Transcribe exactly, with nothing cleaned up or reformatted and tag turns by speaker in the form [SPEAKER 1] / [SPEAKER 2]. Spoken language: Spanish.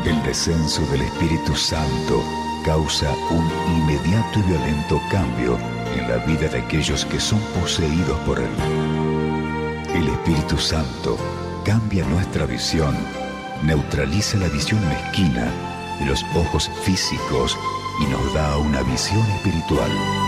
[SPEAKER 1] El descenso del Espíritu Santo causa un inmediato y violento cambio en la vida de aquellos que son poseídos por Él. El Espíritu Santo cambia nuestra visión, neutraliza la visión mezquina de los ojos físicos y nos da una visión espiritual.